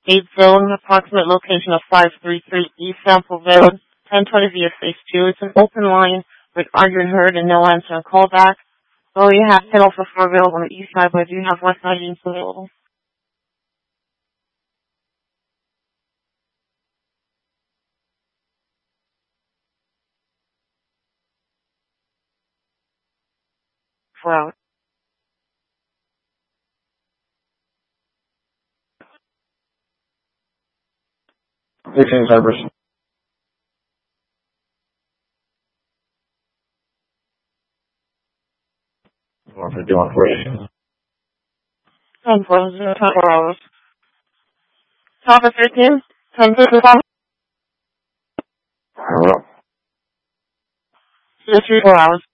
8 zone, approximate location of 533 East Sample Road, 1020 via Phase 2. It's an open line with argued heard and no answer and callback. So you have 1004 available on the east side, but you have west side units available. For 16 Cypress. What for doing for you? 10 4 hours. Top of 15? 10 55? Hello. 4 hours.